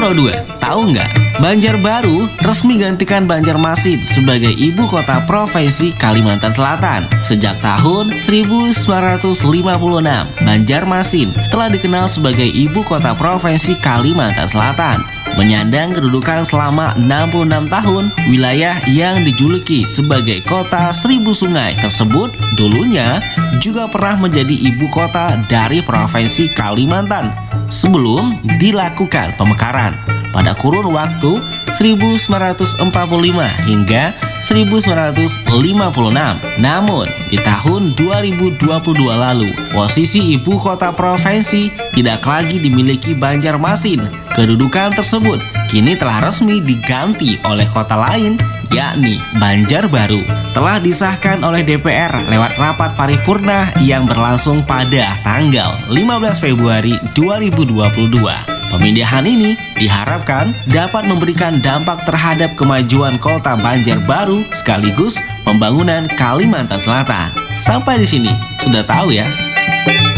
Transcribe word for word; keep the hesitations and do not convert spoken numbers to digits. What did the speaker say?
Nomor dua, tahu nggak? Banjarbaru resmi gantikan Banjarmasin sebagai ibu kota provinsi Kalimantan Selatan. Sejak tahun seribu sembilan ratus lima puluh enam, Banjarmasin telah dikenal sebagai ibu kota provinsi Kalimantan Selatan. Menyandang kedudukan selama enam puluh enam tahun, wilayah yang dijuluki sebagai kota seribu sungai tersebut dulunya juga pernah menjadi ibu kota dari provinsi Kalimantan sebelum dilakukan pemekaran pada kurun waktu seribu sembilan ratus empat puluh lima hingga seribu sembilan ratus lima puluh enam. Namun, di tahun dua ribu dua puluh dua lalu, posisi ibu kota provinsi tidak lagi dimiliki Banjarmasin. Kedudukan tersebut kini telah resmi diganti oleh kota lain, yakni Banjarbaru. Telah disahkan oleh D P R lewat rapat paripurna yang berlangsung pada tanggal lima belas Februari dua ribu dua puluh dua. Pemindahan ini diharapkan dapat memberikan dampak terhadap kemajuan kota Banjarbaru sekaligus pembangunan Kalimantan Selatan. Sampai di sini sudah tahu ya?